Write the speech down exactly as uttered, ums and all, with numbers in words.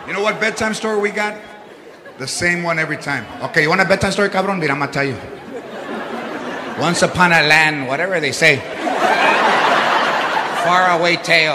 You know what bedtime story we got? The same one every time. Okay, you want a bedtime story, cabrón? Mira, I'm gonna tell you. Once upon a land, whatever they say. Far away tale.